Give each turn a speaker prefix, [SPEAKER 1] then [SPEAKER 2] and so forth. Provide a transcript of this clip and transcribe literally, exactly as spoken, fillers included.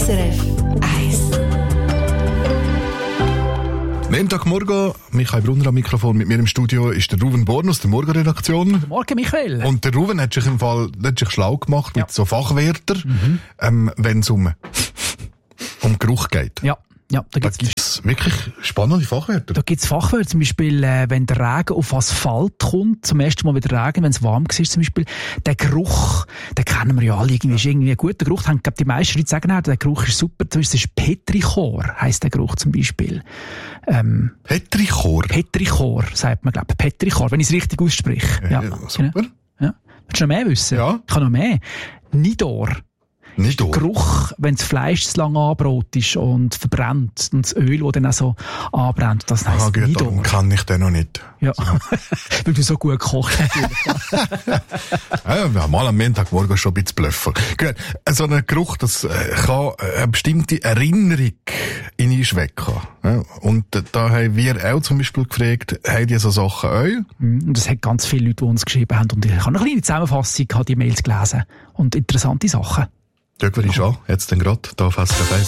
[SPEAKER 1] S R F eins.
[SPEAKER 2] Montagmorgen, Michael Brunner am Mikrofon. Mit mir im Studio ist der Ruven Born aus der Morgenredaktion.
[SPEAKER 3] Morgen, Michael.
[SPEAKER 2] Und der Ruven hat sich im Fall hat sich schlau gemacht
[SPEAKER 3] Ja.
[SPEAKER 2] mit so Fachwörtern, mhm. ähm, wenn es um, um Geruch geht.
[SPEAKER 3] Ja, ja, da
[SPEAKER 2] Da
[SPEAKER 3] gibt's
[SPEAKER 2] gibt es wirklich spannende Fachwörter.
[SPEAKER 3] Da gibt's Fachwörter, zum Beispiel, äh, wenn der Regen auf Asphalt kommt, zum ersten Mal wieder Regen, wenn es warm war, zum Beispiel, der Geruch, den kennen wir ja alle, irgendwie ist irgendwie ein guter Geruch, ich glaube, die meisten Leute sagen auch, der Geruch ist super, zum Beispiel, das ist Petrichor, heisst der Geruch zum Beispiel. Ähm,
[SPEAKER 2] Petrichor.
[SPEAKER 3] Petrichor, sagt man, glaube ich, Petrichor, wenn ich es richtig ausspreche.
[SPEAKER 2] Ja,
[SPEAKER 3] Ja,
[SPEAKER 2] super.
[SPEAKER 3] Genau. Ja. Willst du noch mehr wissen?
[SPEAKER 2] Ja.
[SPEAKER 3] Ich kann noch mehr. Nidor.
[SPEAKER 2] Nicht durch.
[SPEAKER 3] Geruch, wenn das Fleisch zu lange angebraten ist und verbrennt und das Öl, das dann auch so anbrennt, das
[SPEAKER 2] Ah,
[SPEAKER 3] heisst
[SPEAKER 2] gut,
[SPEAKER 3] Nidor.
[SPEAKER 2] darum kann ich den noch nicht.
[SPEAKER 3] Ja, weil du so gut kochst natürlich.
[SPEAKER 2] Ja, wir haben mal am Montagmorgen schon ein bisschen bluffen. Gut, so ein Geruch, das äh, kann eine bestimmte Erinnerung in uns wecken. Ja, und äh, da haben wir auch zum Beispiel gefragt, haben die so Sachen auch?
[SPEAKER 3] Und es hat ganz viele Leute, die uns geschrieben haben. Und ich habe eine kleine Zusammenfassung, habe die Mails gelesen. Und interessante Sachen.
[SPEAKER 2] Schauen wir uns an, jetzt dann gerade, da fast der Fest.